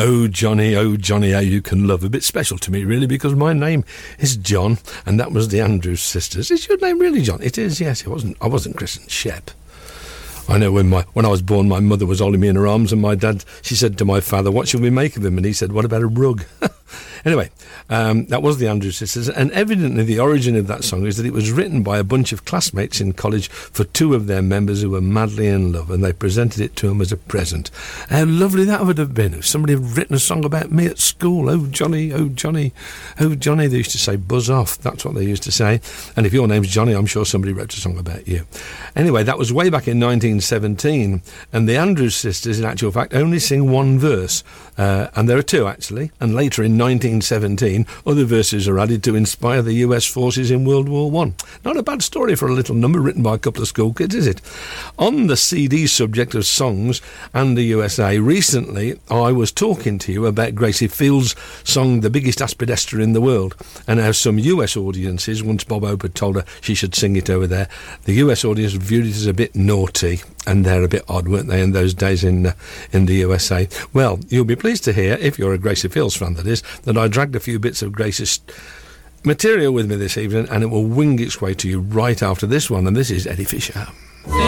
Oh Johnny, how you can love. A bit special to me, really, because my name is John, and that was the Andrews Sisters. Is your name really John? It is, yes. I wasn't christened Shep. I know when I was born, my mother was holding me in her arms, and my dad, she said to my father, "What shall we make of him?" And he said, "What about a rug?" Anyway, that was the Andrews Sisters, and evidently the origin of that song is that it was written by a bunch of classmates in college for two of their members who were madly in love, and they presented it to them as a present. How lovely that would have been if somebody had written a song about me at school. Oh Johnny, oh Johnny, oh Johnny. They used to say, "Buzz off." That's what they used to say. And if your name's Johnny, I'm sure somebody wrote a song about you. Anyway, that was way back in 1917, and the Andrews Sisters, in actual fact, only sing one verse, and there are two actually, and later in 1917 other verses are added to inspire the US forces in World War I. Not a bad story for a little number written by a couple of school kids, is it? On the CD subject of songs and the USA, recently I was talking to you about Gracie Fields' song The Biggest Aspidestra in the World, and how some US audiences, once Bob Hope had told her she should sing it over there, the US audience viewed it as a bit naughty, and they're a bit odd, weren't they, in those days in the USA? Well, you'll be pleased to hear, if you're a Gracie Fields fan that is, that I dragged a few bits of Gracie's material with me this evening, and it will wing its way to you right after this one, and this is Eddie Fisher.